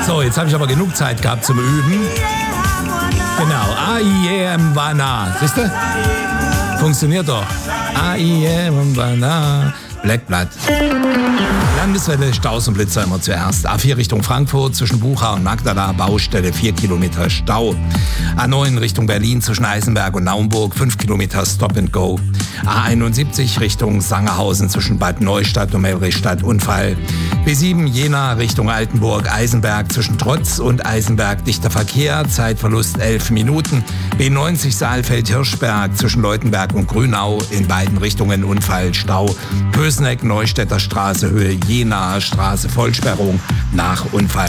So, jetzt habe ich aber genug Zeit gehabt zum Üben. Genau, A-I-E-M Wana. Siehst du? Funktioniert doch. A-I-E-M Wana. Blackblatt. Landeswelle, Staus und Blitzer immer zuerst. A4 Richtung Frankfurt zwischen Bucha und Magdala, Baustelle, 4 Kilometer Stau. A9 Richtung Berlin zwischen Eisenberg und Naumburg, 5 Kilometer Stop and Go. A71 Richtung Sangerhausen zwischen Bad Neustadt und Melrichstadt, Unfall. B7 Jena Richtung Altenburg, Eisenberg zwischen Trotz und Eisenberg, dichter Verkehr, Zeitverlust 11 Minuten. B90 Saalfeld-Hirschberg zwischen Leutenberg und Grünau, in beiden Richtungen Unfall, Stau. Pösneck, Neustädter Straße, Höhe Jenaer Straße, Vollsperrung nach Unfall.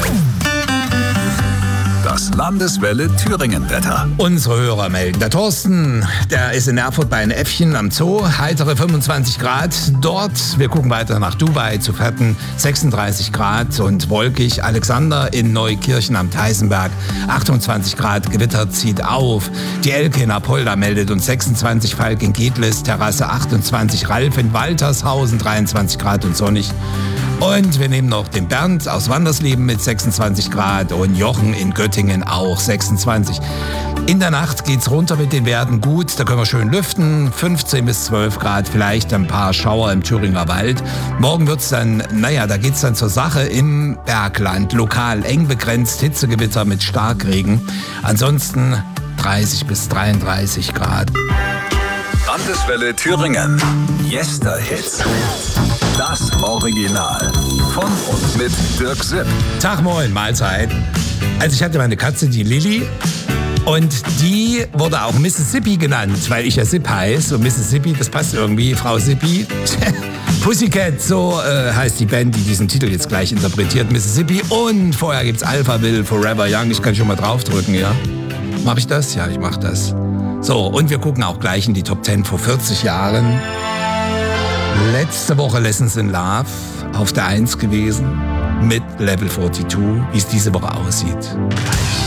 Das Landeswelle Thüringen-Wetter. Unsere Hörer melden. Der Thorsten, der ist in Erfurt bei einem Äffchen am Zoo. Heitere 25 Grad dort. Wir gucken weiter nach Dubai zu Vetten. 36 Grad und wolkig. Alexander in Neukirchen am Theisenberg. 28 Grad, Gewitter zieht auf. Die Elke in Apolda meldet uns 26, Falk in Gedlis, Terrasse 28, Ralf in Waltershausen, 23 Grad und sonnig. Und wir nehmen noch den Bernd aus Wandersleben mit 26 Grad und Jochen in Göttingen auch 26. In der Nacht geht's runter mit den Werten gut, da können wir schön lüften, 15 bis 12 Grad, vielleicht ein paar Schauer im Thüringer Wald. Morgen wird's dann, da geht's dann zur Sache im Bergland, lokal eng begrenzt, Hitzegewitter mit Starkregen. Ansonsten 30 bis 33 Grad. Landeswelle Thüringen. Yester-Hits. Das Original. Von und mit Dirk Sipp. Tag, moin, Mahlzeit. Also ich hatte meine Katze, die Lilly. Und die wurde auch Mississippi genannt, weil ich ja Sipp heiße. Und Mississippi, das passt irgendwie, Frau Sippi. Pussycat, so heißt die Band, die diesen Titel jetzt gleich interpretiert. Mississippi. Und vorher gibt's Alphaville, Forever Young. Ich kann schon mal draufdrücken, ja. Mach ich das? Ja, ich mach das. So, und wir gucken auch gleich in die Top 10 vor 40 Jahren. Letzte Woche Lessons in Love auf der 1 gewesen mit Level 42, wie es diese Woche aussieht.